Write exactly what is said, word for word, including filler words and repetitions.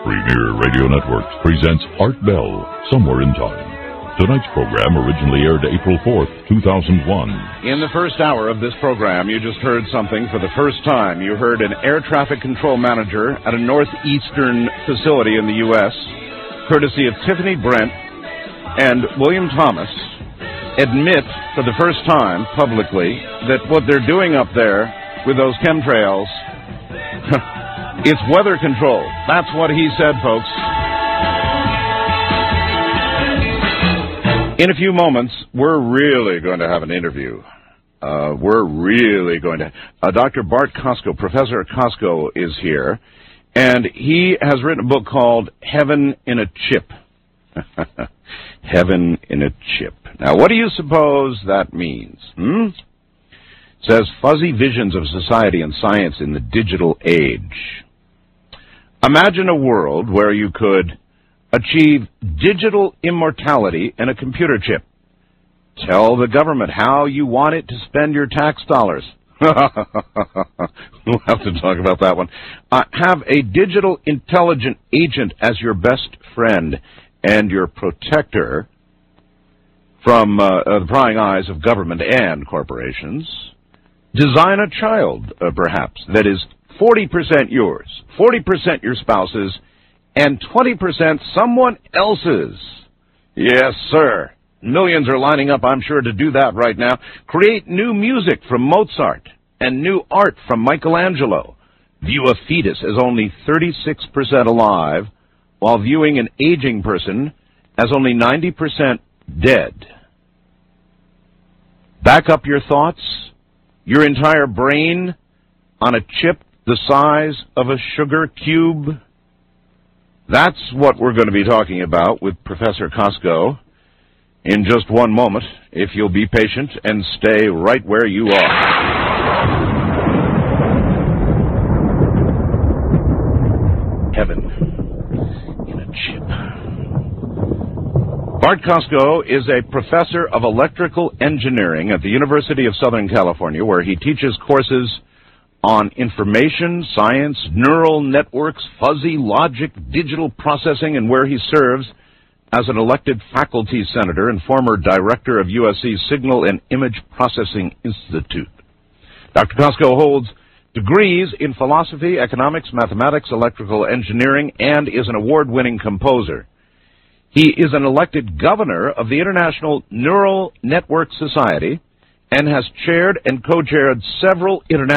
Premier Radio Networks presents Art Bell, Somewhere in Time. Tonight's program originally aired April fourth, two thousand one. In the first hour of this program, you just heard something for the first time. You heard an air traffic control manager at a northeastern facility in the U S, courtesy of Tiffany Brent and William Thomas, admit for the first time publicly that what they're doing up there with those chemtrails, it's weather control. That's what he said, folks. In a few moments, we're really going to have an interview. Uh, we're really going to... Uh, Doctor Bart Kosko, Professor Kosko, is here, and he has written a book called Heaven in a Chip. Heaven in a Chip. Now, what do you suppose that means? Hmm? It says, fuzzy visions of society and science in the digital age. Imagine a world where you could achieve digital immortality in a computer chip. Tell the government how you want it to spend your tax dollars. We'll have to talk about that one. Uh, have a digital intelligent agent as your best friend and your protector from uh, uh, the prying eyes of government and corporations. Design a child, uh, perhaps, that is forty percent yours, forty percent your spouse's, and twenty percent someone else's. Yes, sir. Millions are lining up, I'm sure, to do that right now. Create new music from Mozart and new art from Michelangelo. View a fetus as only thirty-six percent alive, while viewing an aging person as only ninety percent dead. Back up your thoughts, your entire brain, on a chip the size of a sugar cube. That's what we're going to be talking about with Professor Kosko in just one moment, if you'll be patient and stay right where you are. Heaven in a chip. Bart Kosko is a professor of electrical engineering at the University of Southern California, where he teaches courses on information, science, neural networks, fuzzy logic, digital processing, and where he serves as an elected faculty senator and former director of U S C's Signal and Image Processing Institute. Doctor Kosko holds degrees in philosophy, economics, mathematics, electrical engineering, and is an award-winning composer. He is an elected governor of the International Neural Network Society and has chaired and co-chaired several international